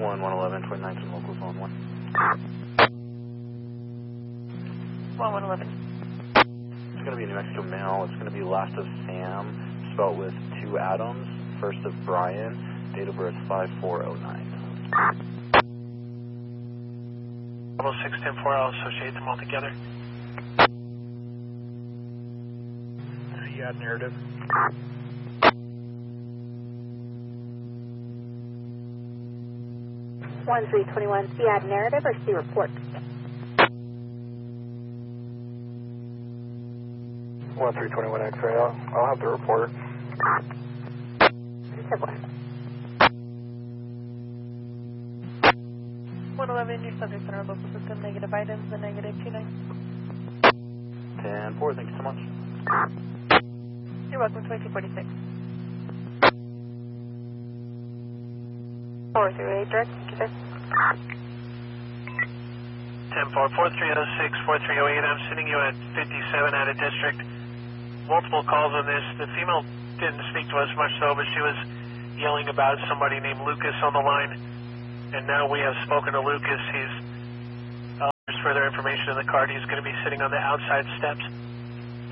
111, 29 locals on 1. 1111. It's going to be a New Mexico male. It's going to be last of Sam, spelled with 2 Adams, first of Brian, date of birth 5409. 610-4, I'll associate them all together. You got narrative. One 321, C add narrative or C report? 1321 X-ray, I'll have the report. 111, your subjects in our local system, negative items and negative 29. 10-4, thank you so much. You're welcome, 2246. 438, direct, thank you, sir. 10-4, 4306, 4308, I'm sending you at 57 out of district. Multiple calls on this. The female didn't speak to us much so, but she was yelling about somebody named Lucas on the line. And now we have spoken to Lucas. There's further information in the card. He's going to be sitting on the outside steps.